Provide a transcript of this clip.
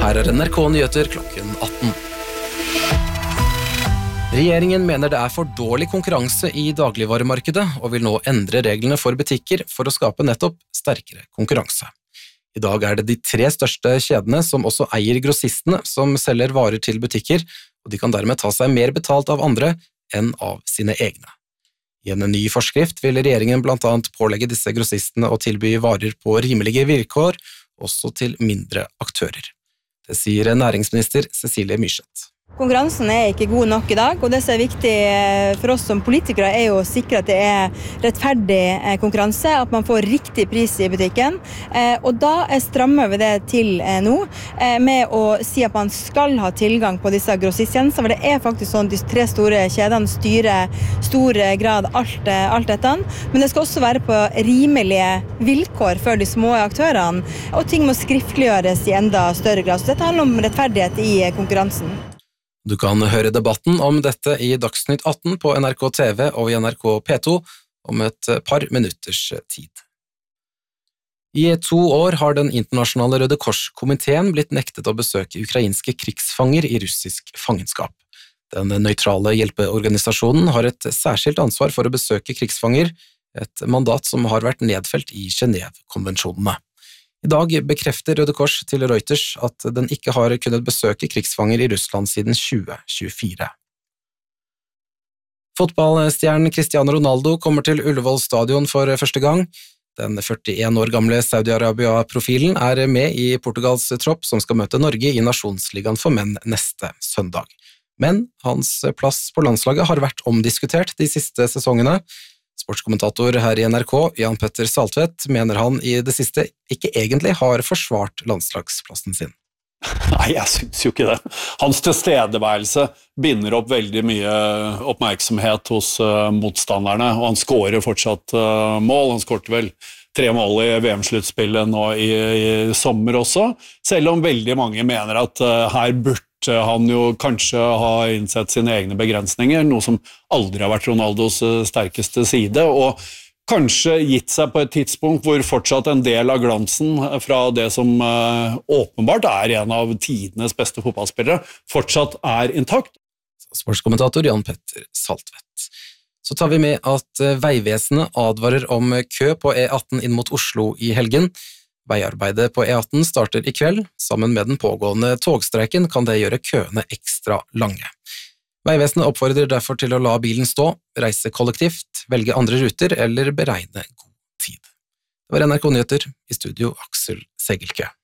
Her NRK Nyheter klokken 18. Regjeringen mener det for dårlig konkurranse i dagligvaremarkedet og vil nå endre reglene for butikker for å skape nettopp sterkere konkurranse. I dag det de 3 største kjedene som også eier grossistene som selger varer til butikker, og de kan dermed ta seg mer betalt av andre enn av sine egne. I en ny forskrift vil regjeringen blant annet pålegge disse grossistene å tilby varer på rimelige vilkår, også til mindre aktører. Det sier næringsminister Cecilie Myrseth. Konkurransen ikke god nok i dag, og det som viktig for oss som politikere jo å sikre at det rettferdig konkurranse, at man får riktig pris i butikken. Og da strammer vi det til nå, med å si at man skal ha tilgang på disse grossisttjenestene, for det faktisk sånn at de 3 store kjedene styrer stor grad alt dette, men det skal også være på rimelige vilkår for de små aktørene, og ting må skriftliggjøres i enda større grad. Så dette handler om rettferdighet i konkurransen. Du kan høre debatten om dette i Dagsnytt 18 på NRK TV og i NRK P2 om et par minutters tid. I 2 år har den internasjonale Røde Kors-komiteen blitt nektet å besøke ukrainske krigsfanger i russisk fangenskap. Den nøytrale hjelpeorganisasjonen har et særskilt ansvar for å besøke krigsfanger, et mandat som har vært nedfelt i Genève-konvensjonene. I dag bekrefter Røde Kors til Reuters at den ikke har kunnet besøke krigsfanger i Russland siden 2024. Fotballstjernen Cristiano Ronaldo kommer til Ullevål stadion for første gang. Den 41 år gamle Saudi-Arabia-profilen med i Portugals tropp som skal møte Norge i Nasjonsligaen for menn neste søndag. Men hans plass på landslaget har vært omdiskutert de siste sesongene. Sportskommentator her i NRK, Jan Petter Saltvedt, mener han i det siste ikke egentlig har forsvart landslagsplassen sin. Nei, jeg synes jo ikke det. Hans tilstedeværelse binder opp veldig mye oppmerksomhet hos motstanderne, og han skårer fortsatt mål. Han skåret vel 3 mål i VM-sluttspillet nå i sommer også, selv om veldig mange mener at her burde han jo kanskje ha innsett sine egne begrensninger, noe som aldri har vært Ronaldos sterkeste side, og kanskje gitt seg på et tidspunkt hvor fortsatt en del av glansen fra det som åpenbart en av tidenes beste fotballspillere, fortsatt intakt. Sportskommentator Jan Petter Saltvedt. Så tar vi med at Veivesenet advarer om kø på E18 inn mot Oslo i helgen. Veiarbeidet på E18 starter i kveld. Sammen med den pågående togstreiken kan det gjøre køene ekstra lange. Veivesenet oppfordrer derfor til å la bilen stå, reise kollektivt, velge andre ruter eller beregne god tid. Det var NRK Nyheter, i studio Aksel Segelkø.